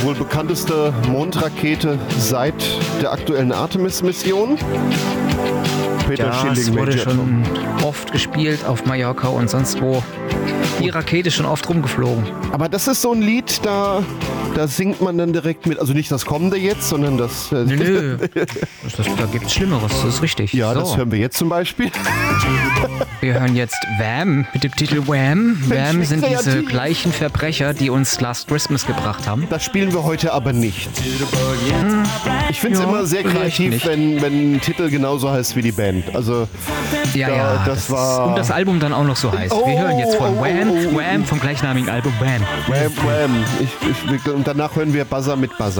wohl bekannteste Mondrakete seit der aktuellen Artemis-Mission. Peter Ja, Schilling, es wurde Major schon oft gespielt auf Mallorca und sonst wo. Die Rakete ist schon oft rumgeflogen. Aber das ist so ein Lied, da singt man dann direkt mit. Also nicht das kommende jetzt, sondern das... Nö. Da gibt's Schlimmeres, das ist richtig. Ja, so. das hören wir jetzt zum Beispiel. Wir hören jetzt Wham mit dem Titel Wham. Wham wie sind diese kreativ. gleichen Verbrecher, die uns Last Christmas gebracht haben. Das spielen wir heute aber nicht. Ich finde es Ja, immer sehr vielleicht kreativ, nicht. wenn ein Titel genauso heißt wie die Band. Also Ja, das war... Und das Album dann auch noch so heißt. Wir hören jetzt von Wham, Wham vom gleichnamigen Album Wham. Wham, wham. Und danach hören wir Buzzer mit Buzzer.